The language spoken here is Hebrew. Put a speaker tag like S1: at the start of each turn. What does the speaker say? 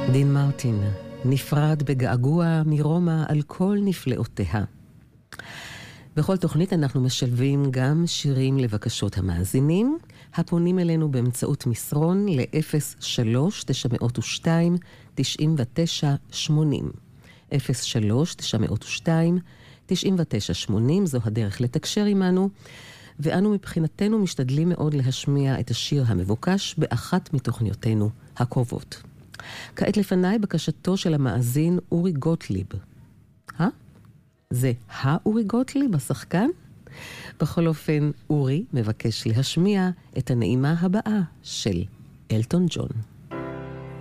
S1: דין מרטין נפרד בגעגוע מרומא על כל נפלאותיה. בכל תוכנית אנחנו משלבים גם שירים לבקשות המאזינים, הפונים אלינו באמצעות מסרון ל-03-902-9980. 03-902-9980 זו הדרך לתקשר עמנו, ואנו מבחינתנו משתדלים מאוד להשמיע את השיר המבוקש באחת מתוכניותינו הקרובות. כעת לפניי בקשתו של המאזין אורי גוטליב. זה אורי גוטליב, השחקן? בכל אופן, אורי מבקש להשמיע את הנעימה הבאה של אלטון ג'ון.